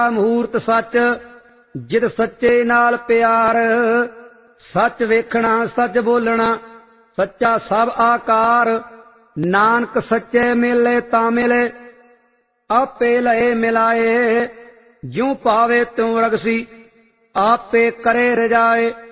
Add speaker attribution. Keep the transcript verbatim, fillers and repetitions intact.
Speaker 1: ਮੂਰਤ ਸੱਚ ਜਿਤ ਸੱਚੇ ਨਾਲ ਪਿਆਰ। ਸੱਚ ਵੇਖਣਾ ਸੱਚ ਬੋਲਣਾ ਸੱਚਾ ਸਭ ਆਕਾਰ। ਨਾਨਕ ਸੱਚੇ ਮਿਲੇ ਤਾਂ ਮਿਲੇ ਆਪੇ ਲਏ ਮਿਲਾਏ। ਜਿਉ ਪਾਵੇ ਤਿਉ ਰਗਸੀ ਆਪੇ ਕਰੇ ਰਜਾਏ।